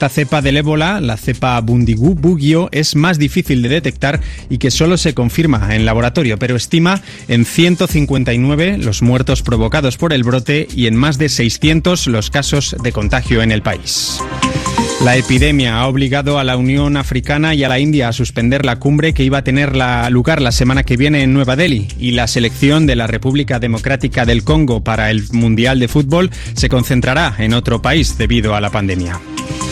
esta cepa del ébola, la cepa Bundibugyo, es más difícil de detectar y que solo se confirma en laboratorio, pero estima en 159 los muertos provocados por el brote y en más de 600 los casos de contagio en el país. La epidemia ha obligado a la Unión Africana y a la India a suspender la cumbre que iba a tener lugar la semana que viene en Nueva Delhi, y la selección de la República Democrática del Congo para el Mundial de Fútbol se concentrará en otro país debido a la pandemia.